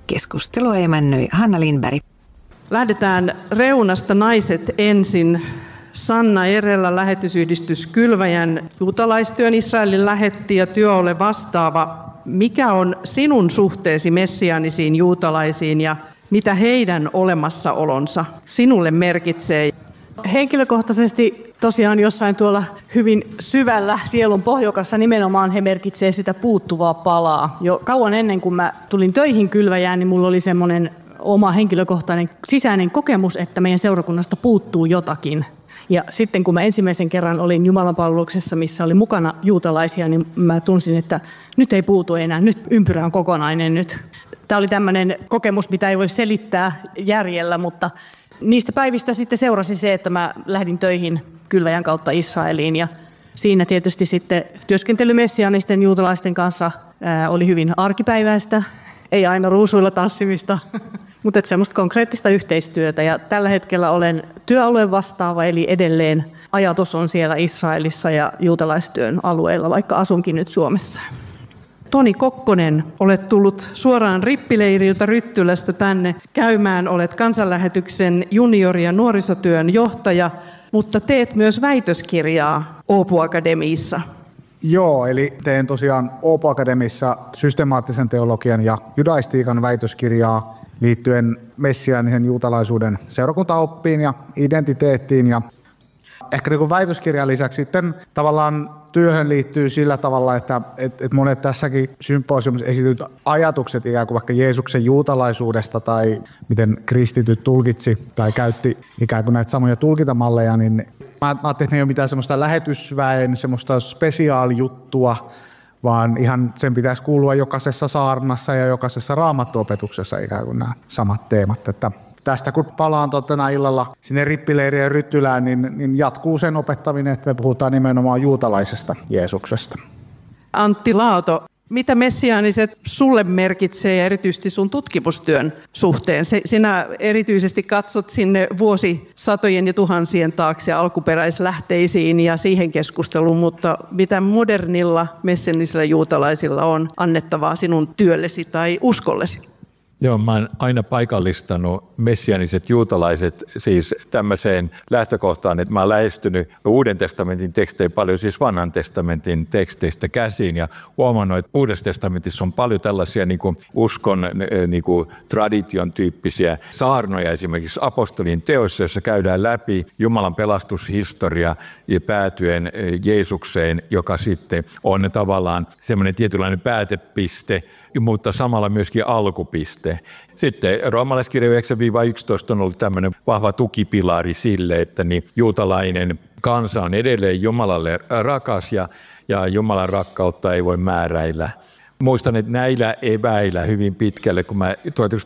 Keskustelua emännöi Hanna Lindberg. Lähdetään reunasta naiset ensin. Sanna Erellä, lähetysyhdistys Kylväjän juutalaistyön Israelin lähetti ja työole vastaava. Mikä on sinun suhteesi messiaanisiin juutalaisiin ja mitä heidän olemassaolonsa sinulle merkitsee? Henkilökohtaisesti tosiaan jossain tuolla hyvin syvällä sielun pohjukassa nimenomaan he merkitsee sitä puuttuvaa palaa. Jo kauan ennen kuin mä tulin töihin Kylväjään, niin mulla oli semmoinen oma henkilökohtainen sisäinen kokemus, että meidän seurakunnasta puuttuu jotakin. Ja sitten kun mä ensimmäisen kerran olin jumalanpalveluksessa, missä oli mukana juutalaisia, niin mä tunsin, että nyt ei puutu enää, nyt ympyrä on kokonainen nyt. Tämä oli tämmöinen kokemus, mitä ei voi selittää järjellä, mutta niistä päivistä sitten seurasi se, että mä lähdin töihin Kylväjän kautta Israeliin. Ja siinä tietysti sitten työskentely messiaanisten juutalaisten kanssa oli hyvin arkipäiväistä, ei aina ruusuilla tanssimista, mutta semmoista konkreettista yhteistyötä. Ja tällä hetkellä olen työalueen vastaava, eli edelleen ajatus on siellä Israelissa ja juutalaistyön alueella, vaikka asunkin nyt Suomessa. Toni Kokkonen, olet tullut suoraan rippileiriltä Ryttylästä tänne käymään. Olet kansanlähetyksen juniori- ja nuorisotyön johtaja, mutta teet myös väitöskirjaa Åbo Akademiissa. Joo, eli teen tosiaan Åbo Akademissa systemaattisen teologian ja judaistiikan väitöskirjaa liittyen messiaanisen juutalaisuuden seurakuntaoppiin ja identiteettiin. Ja ehkä niin kuin väitöskirjan lisäksi sitten tavallaan työhön liittyy sillä tavalla, että monet tässäkin symposiumissa esitetyt ajatukset ikään kuin vaikka Jeesuksen juutalaisuudesta tai miten kristityt tulkitsi tai käytti ikään kuin näitä samoja tulkintamalleja, niin mä ajattelin, että ne ei ole mitään semmoista lähetysväen, semmoista spesiaalijuttua, vaan ihan sen pitäisi kuulua jokaisessa saarnassa ja jokaisessa raamattuopetuksessa ikään kuin nämä samat teemat. Että tästä kun palaan illalla sinne rippileiriin ja Ryttylään, niin jatkuu sen opettaminen, että me puhutaan nimenomaan juutalaisesta Jeesuksesta. Antti Laato, mitä messiaaniset sulle merkitsee ja erityisesti sun tutkimustyön suhteen? Sinä erityisesti katsot sinne vuosisatojen ja tuhansien taakse alkuperäislähteisiin ja siihen keskusteluun, mutta mitä modernilla messiaanisilla juutalaisilla on annettavaa sinun työllesi tai uskollesi? Joo, mä oon aina paikallistanut messianiset juutalaiset siis tämmöiseen lähtökohtaan, että mä oon lähestynyt Uuden testamentin tekstejä paljon siis Vanhan testamentin teksteistä käsiin ja huomannut, että Uudessa testamentissa on paljon tällaisia niin kuin uskon niin kuin tradition tyyppisiä saarnoja esimerkiksi apostolien teoissa, joissa käydään läpi Jumalan pelastushistoria ja päätyen Jeesukseen, joka sitten on tavallaan semmoinen tietynlainen päätepiste, mutta samalla myöskin alkupiste. Sitten roomalaiskirja 9-11 on ollut tämmöinen vahva tukipilari sille, että niin juutalainen kansa on edelleen Jumalalle rakas ja Jumalan rakkautta ei voi määräillä. Muistan, että näillä eväillä hyvin pitkälle, kun mä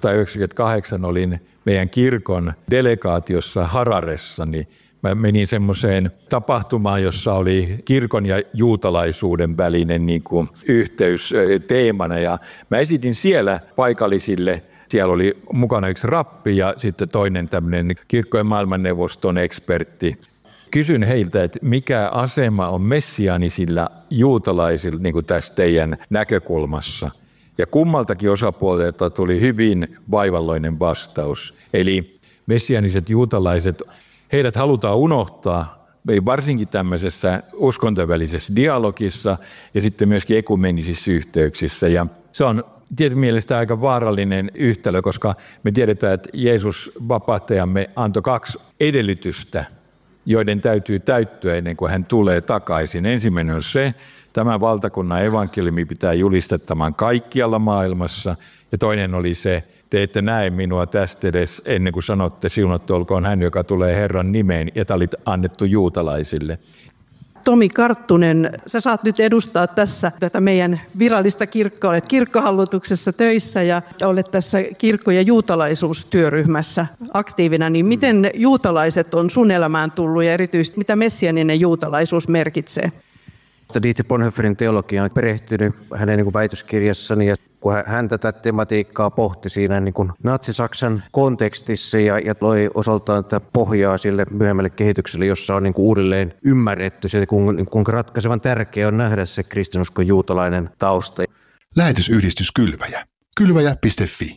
1998 olin meidän kirkon delegaatiossa Hararessa, niin mä menin semmoiseen tapahtumaan, jossa oli kirkon ja juutalaisuuden välinen niin kuin yhteys teemana. Ja mä esitin siellä paikallisille, siellä oli mukana yksi rappi ja sitten toinen tämmöinen kirkkojen maailmanneuvoston ekspertti. Kysyn heiltä, että mikä asema on messiaanisilla juutalaisilla niin kuin tässä teidän näkökulmassa. Ja kummaltakin osapuolelta tuli hyvin vaivalloinen vastaus. Eli messiaaniset juutalaiset, heidät halutaan unohtaa, varsinkin tämmöisessä uskontovälisessä dialogissa ja sitten myöskin ekumenisissä yhteyksissä. Ja se on tietyn mielestä aika vaarallinen yhtälö, koska me tiedetään, että Jeesus vapahtajamme antoi 2 edellytystä, joiden täytyy täyttyä ennen kuin hän tulee takaisin. Ensimmäinen on se, tämän valtakunnan evankeliumi pitää julistettamaan kaikkialla maailmassa. Ja toinen oli se, te ette näe minua tästä edes ennen kuin sanotte, siunattu olkoon hän, joka tulee Herran nimeen, ja tämä oli annettu juutalaisille. Tomi Karttunen, sä saat nyt edustaa tässä tätä meidän virallista kirkkoa, olet kirkkohallituksessa töissä ja olet tässä kirkko- ja juutalaisuustyöryhmässä aktiivina, niin miten juutalaiset on sun elämään tullut ja erityisesti mitä messianinen juutalaisuus merkitsee? Dietrich Bonhoefferin teologiaan on perehtynyt hänen väitöskirjassani ja kun hän tätä tematiikkaa pohti siinä natsi-Saksan kontekstissa ja loi osaltaan tätä pohjaa sille myöhemmälle kehitykselle, jossa on uudelleen ymmärretty se, kuinka ratkaisevan tärkeää on nähdä se kristinuskon juutalainen tausta. Lähetysyhdistys Kylväjä. Kylväjä.fi.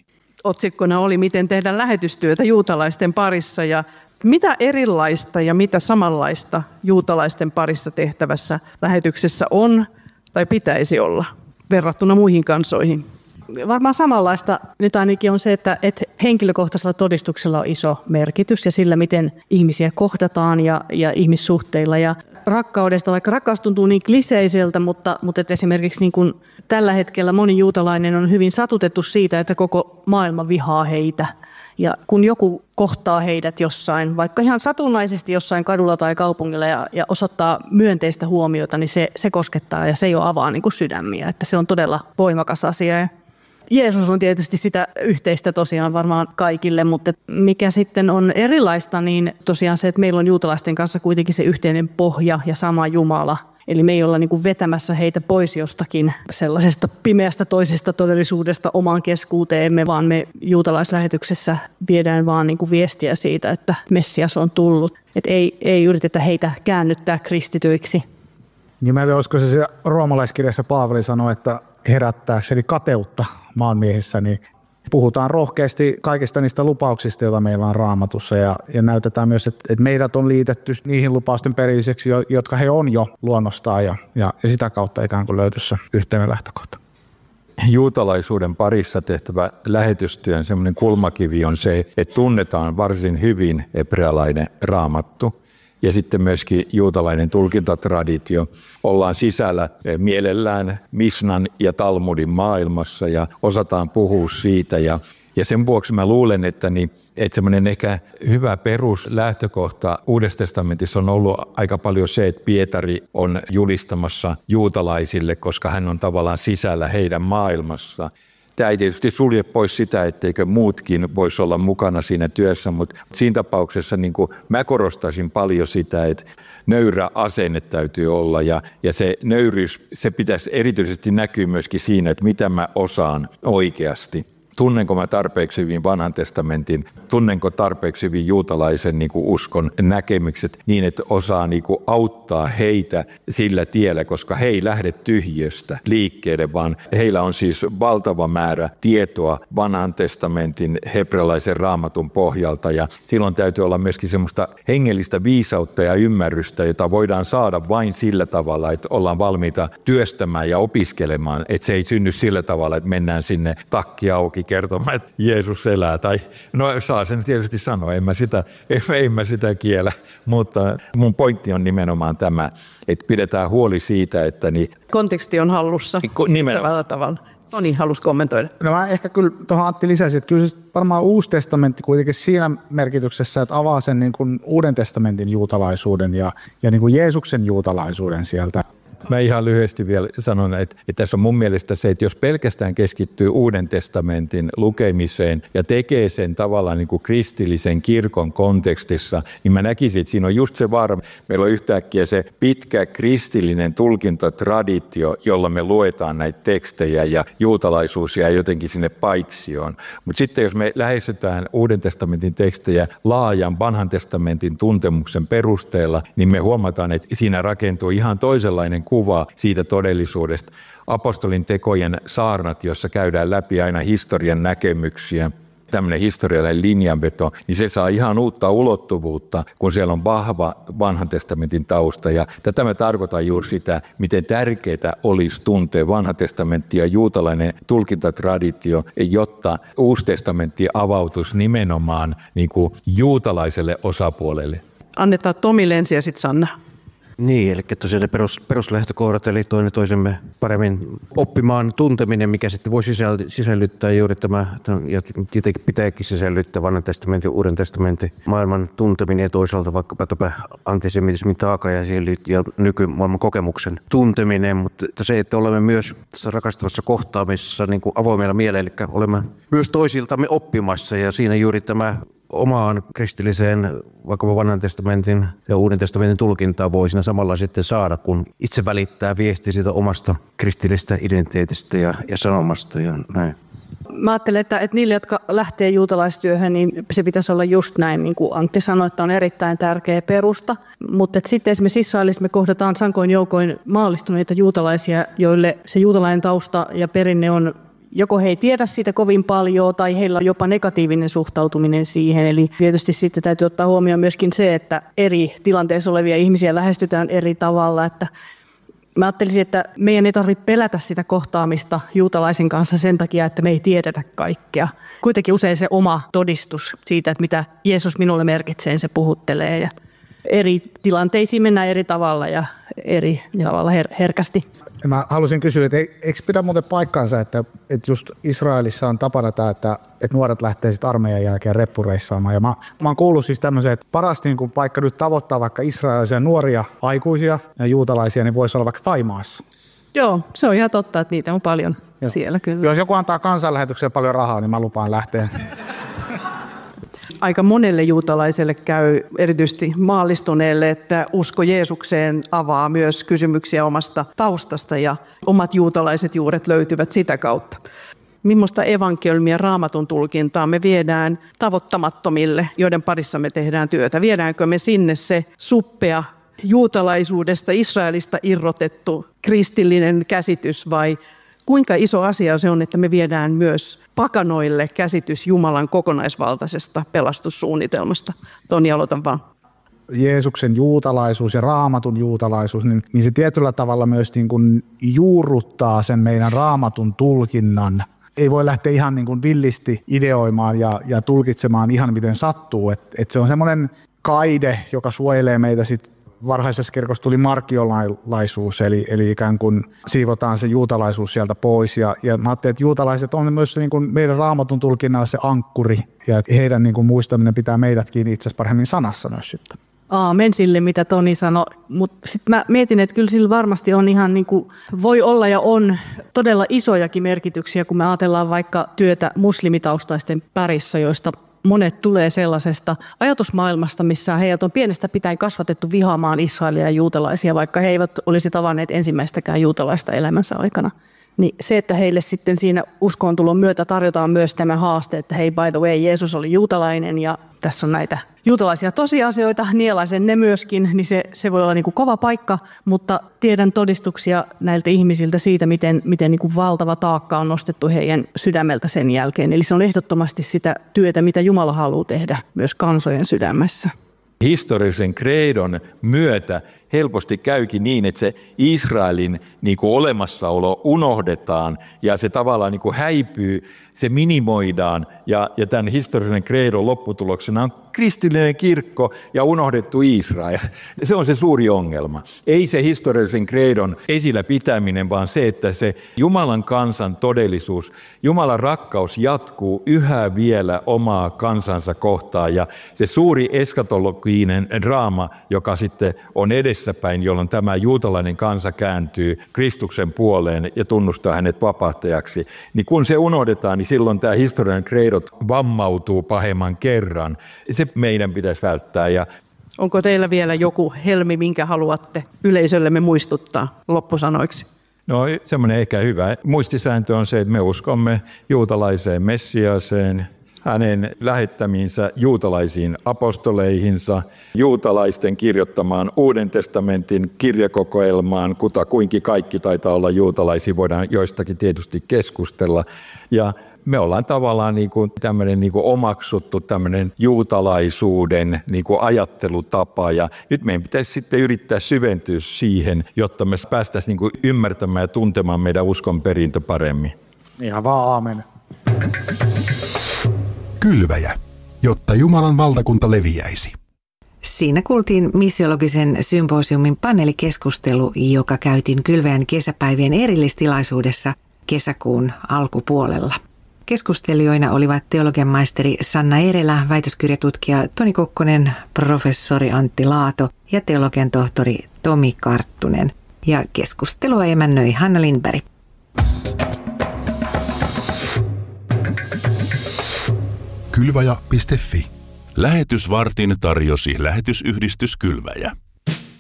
otsikkona oli Miten tehdä lähetystyötä juutalaisten parissa. Ja mitä erilaista ja mitä samanlaista juutalaisten parissa tehtävässä lähetyksessä on tai pitäisi olla verrattuna muihin kansoihin? Varmaan samanlaista nyt ainakin on se, että henkilökohtaisella todistuksella on iso merkitys ja sillä, miten ihmisiä kohdataan ja ihmissuhteilla. Ja rakkaudesta, vaikka rakkaus tuntuu niin kliseiseltä, mutta että esimerkiksi niin kuin tällä hetkellä moni juutalainen on hyvin satutettu siitä, että koko maailma vihaa heitä. Ja kun joku kohtaa heidät jossain, vaikka ihan satunnaisesti jossain kadulla tai kaupungilla ja osoittaa myönteistä huomiota, niin se koskettaa ja se jo avaa niin kuin sydämiä. Että se on todella voimakas asia. Jeesus on tietysti sitä yhteistä tosiaan varmaan kaikille, mutta mikä sitten on erilaista, niin tosiaan se, että meillä on juutalaisten kanssa kuitenkin se yhteinen pohja ja sama Jumala. Eli me ei olla niin kuin vetämässä heitä pois jostakin sellaisesta pimeästä toisesta todellisuudesta omaan keskuuteemme, vaan me juutalaislähetyksessä viedään vaan niin kuin viestiä siitä, että Messias on tullut. Että ei yritetä heitä käännyttää kristityiksi. Niin mä en tiedä, olisiko se roomalaiskirjassa Paavali sanoi, että herättääkseni kateutta maanmiehissä, niin puhutaan rohkeasti kaikista niistä lupauksista, joita meillä on Raamatussa ja näytetään myös, että meidät on liitetty niihin lupausten perilliseksi, jotka he on jo luonnostaan ja sitä kautta ikään kuin löytyy se yhteinen lähtökohta. Juutalaisuuden parissa tehtävä lähetystyön semmoinen kulmakivi on se, että tunnetaan varsin hyvin hebrealainen Raamattu. Ja sitten myöskin juutalainen tulkintatraditio. Ollaan sisällä mielellään Misnan ja Talmudin maailmassa ja osataan puhua siitä. Ja sen vuoksi mä luulen, että semmoinen ehkä hyvä peruslähtökohta Uudessa testamentissa on ollut aika paljon se, että Pietari on julistamassa juutalaisille, koska hän on tavallaan sisällä heidän maailmassa. Tämä ei tietysti sulje pois sitä, etteikö muutkin voisi olla mukana siinä työssä, mutta siinä tapauksessa niin kuin mä korostaisin paljon sitä, että nöyrä asenne täytyy olla ja se nöyryys, se pitäisi erityisesti näkyä myöskin siinä, että mitä mä osaan oikeasti. Tunnenko mä tarpeeksi hyvin vanhan testamentin, tunnenko tarpeeksi hyvin juutalaisen niin kuin uskon näkemykset niin, että osaa niin kuin auttaa heitä sillä tiellä, koska he ei lähde tyhjöstä liikkeelle, vaan heillä on siis valtava määrä tietoa vanhan testamentin hebrealaisen Raamatun pohjalta ja silloin täytyy olla myöskin semmoista hengellistä viisautta ja ymmärrystä, jota voidaan saada vain sillä tavalla, että ollaan valmiita työstämään ja opiskelemaan, että se ei synny sillä tavalla, että mennään sinne takki auki kertomaan, että Jeesus elää. Tai, no saa sen tietysti sanoa, en mä sitä kiellä, mutta mun pointti on nimenomaan tämä, että pidetään huoli siitä, että konteksti on hallussa nimenomaan tavalla. No niin, halus kommentoida. No mä ehkä kyllä tuohon Antti lisäsin, että kyllä varmaan Uusi testamentti kuitenkin siinä merkityksessä, että avaa sen niin kuin Uuden testamentin juutalaisuuden ja niin kuin Jeesuksen juutalaisuuden sieltä. Mä ihan lyhyesti vielä sanon, että tässä on mun mielestä se, että jos pelkästään keskittyy Uuden testamentin lukemiseen ja tekee sen tavallaan niin kuin kristillisen kirkon kontekstissa, niin mä näkisin, että siinä on just se vaara. Meillä on yhtäkkiä se pitkä kristillinen tulkintatraditio, jolla me luetaan näitä tekstejä ja juutalaisuus jää jotenkin sinne paitsioon. Mutta sitten jos me lähestytään Uuden testamentin tekstejä laajan vanhan testamentin tuntemuksen perusteella, niin me huomataan, että siinä rakentuu ihan toisenlainen kuva siitä todellisuudesta. Apostolin tekojen saarnat, jossa käydään läpi aina historian näkemyksiä, tämmöinen historiallinen linjanveto, niin se saa ihan uutta ulottuvuutta, kun siellä on vahva vanhan testamentin tausta. Ja tätä mä tarkoitan juuri sitä, miten tärkeää olisi tuntea vanha testamentti ja juutalainen tulkintatraditio, jotta Uusi testamentti avautuisi nimenomaan niin kuin juutalaiselle osapuolelle. Annetaan Tomille ensin ja sitten Sanna. Niin, eli tosiaan ne peruslähtökohdat, eli toinen toisemme paremmin oppimaan tunteminen, mikä sitten voi sisällyttää juuri tämä, ja tietenkin pitääkin sisällyttää vanhan testamentin ja Uuden testamentin maailman tunteminen ja toisaalta vaikkapa tämä antisemitismin taaka ja nykymaailman kokemuksen tunteminen, mutta se, että olemme myös tässä rakastavassa kohtaamisessa niin kuin avoimella mielellä, eli olemme myös toisiltamme oppimassa ja siinä juuri tämä omaan kristilliseen, vaikkapa vanhan testamentin ja Uuden testamentin tulkintaa voi siinä samalla sitten saada, kun itse välittää viestiä siitä omasta kristillisestä identiteetistä ja sanomasta ja näin. Mä ajattelen, että niille, jotka lähtee juutalaistyöhön, niin se pitäisi olla just näin, niin kuin Antti sanoi, että on erittäin tärkeä perusta. Mutta sitten esimerkiksi Israelissa me kohdataan sankoin joukoin maallistuneita juutalaisia, joille se juutalainen tausta ja perinne on joko he ei tiedä siitä kovin paljon tai heillä on jopa negatiivinen suhtautuminen siihen. Eli tietysti sitten täytyy ottaa huomioon myöskin se, että eri tilanteissa olevia ihmisiä lähestytään eri tavalla. Että mä ajattelisin, että meidän ei tarvitse pelätä sitä kohtaamista juutalaisen kanssa sen takia, että me ei tiedetä kaikkea. Kuitenkin usein se oma todistus siitä, että mitä Jeesus minulle merkitsee, se puhuttelee. Ja eri tilanteisiin mennään eri tavalla ja eri tavalla herkästi. Mä halusin kysyä, että eikö pidä muuten paikkaansa, että just Israelissa on tapana tämä, että nuoret lähtee sitten armeijan jälkeen reppureissaamaan. Ja mä oon kuullut siis tämmöisen, että paras niin kun paikka nyt tavoittaa vaikka israelilaisia nuoria aikuisia ja juutalaisia, niin voisi olla vaikka Thaimaassa. Joo, se on ihan totta, että niitä on paljon siellä kyllä. Jos joku antaa kansanlähetykseen paljon rahaa, niin mä lupaan lähteä. Aika monelle juutalaiselle käy, erityisesti maallistuneelle, että usko Jeesukseen avaa myös kysymyksiä omasta taustasta ja omat juutalaiset juuret löytyvät sitä kautta. Millaista evankeliumia Raamatun tulkintaa me viedään tavoittamattomille, joiden parissa me tehdään työtä? Viedäänkö me sinne se suppea juutalaisuudesta, Israelista irrotettu kristillinen käsitys vai kuinka iso asia se on, että me viedään myös pakanoille käsitys Jumalan kokonaisvaltaisesta pelastussuunnitelmasta? Toni, aloitan vaan. Jeesuksen juutalaisuus ja Raamatun juutalaisuus, niin se tietyllä tavalla myös niin kuin juurruttaa sen meidän Raamatun tulkinnan. Ei voi lähteä ihan niin kuin villisti ideoimaan ja tulkitsemaan ihan miten sattuu. Et se on semmoinen kaide, joka suojelee meitä sitten. Varhaisessa kirkossa tuli markiolaisuus, eli ikään kuin siivotaan se juutalaisuus sieltä pois. Ja mä ajattelin, että juutalaiset on myös niin kuin meidän Raamatun tulkinnalla se ankkuri, ja että heidän niin kuin muistaminen pitää meidätkin itse asiassa paremmin sanassa myös sitten. Aamen sille, mitä Toni sanoi, mutta sitten mä mietin, että kyllä sillä varmasti on ihan niin kuin, voi olla ja on todella isojakin merkityksiä, kun me ajatellaan vaikka työtä muslimitaustaisten parissa, joista monet tulee sellaisesta ajatusmaailmasta, missä heidät on pienestä pitäen kasvatettu vihaamaan Israelia ja juutalaisia, vaikka he eivät olisi tavanneet ensimmäistäkään juutalaista elämänsä aikana. Niin se, että heille sitten siinä uskontulon myötä tarjotaan myös tämä haaste, että hei, by the way, Jeesus oli juutalainen ja tässä on näitä juutalaisia tosiasioita, nielaisen ne myöskin, niin se voi olla niin kuin kova paikka, mutta tiedän todistuksia näiltä ihmisiltä siitä, miten niin kuin valtava taakka on nostettu heidän sydämeltä sen jälkeen. Eli se on ehdottomasti sitä työtä, mitä Jumala haluaa tehdä myös kansojen sydämessä. Historiallisen kreedon myötä helposti käykin niin, että se Israelin niin kuin olemassaolo unohdetaan ja se tavallaan niin kuin häipyy, se minimoidaan ja tämän historiallisen kreedon lopputuloksena on kristillinen kirkko ja unohdettu Israel. Se on se suuri ongelma. Ei se historiallisen kreedon esillä pitäminen, vaan se, että se Jumalan kansan todellisuus, Jumalan rakkaus jatkuu yhä vielä omaa kansansa kohtaan ja se suuri eskatologinen draama, joka sitten on edessäpäin, jolloin tämä juutalainen kansa kääntyy Kristuksen puoleen ja tunnustaa hänet vapahtajaksi, niin kun se unohdetaan, niin silloin tämä historiallinen kreedot vammautuu pahemman kerran. Se meidän pitäisi välttää. Onko teillä vielä joku helmi, minkä haluatte yleisöllemme muistuttaa loppusanoiksi? No semmoinen ehkä hyvä muistisääntö on se, että me uskomme juutalaiseen Messiaaseen, hänen lähettämiinsä juutalaisiin apostoleihinsa, juutalaisten kirjoittamaan Uuden testamentin kirjakokoelmaan, kutakuinkin kaikki taitaa olla juutalaisia, voidaan joistakin tietysti keskustella. Ja me ollaan tavallaan tämmöinen omaksuttu tämmöinen juutalaisuuden ajattelutapa ja nyt meidän pitäisi sitten yrittää syventyä siihen, jotta me päästäisiin ymmärtämään ja tuntemaan meidän uskon perintö paremmin. Ihan vaan aamen. Kylväjä, jotta Jumalan valtakunta leviäisi. Siinä kuultiin missiologisen symposiumin paneelikeskustelu, joka käytiin Kylväjän kesäpäivien erillistilaisuudessa kesäkuun alkupuolella. Keskustelijoina olivat teologian maisteri Sanna Erelä, väitöskirjatutkija Toni Kokkonen, professori Antti Laato ja teologian tohtori Tomi Karttunen. Ja keskustelua emännöi Hanna Lindberg. Kylväjä.fi. Lähetysvartin tarjosi lähetysyhdistys Kylväjä.